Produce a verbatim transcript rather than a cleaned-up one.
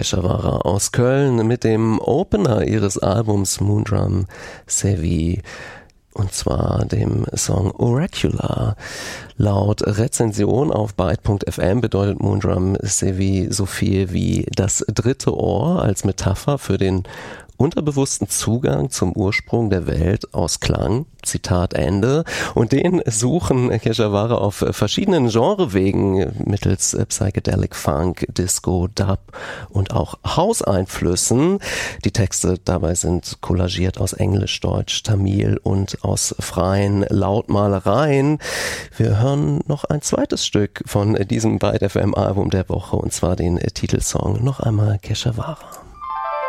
Keshavara aus Köln mit dem Opener ihres Albums Moondrum Sevi. Und zwar dem Song Oracular. Laut Rezension auf byte punkt f m bedeutet Moondrum Sevi so viel wie das dritte Ohr als Metapher für den unterbewussten Zugang zum Ursprung der Welt aus Klang, Zitat Ende. Und den suchen Keshavara auf verschiedenen Genrewegen mittels Psychedelic Funk, Disco, Dub und auch House-Einflüssen. Die Texte dabei sind kollagiert aus Englisch, Deutsch, Tamil und aus freien Lautmalereien. Wir hören noch ein zweites Stück von diesem byte Punkt f m Album der Woche, und zwar den Titelsong noch einmal Keshavara.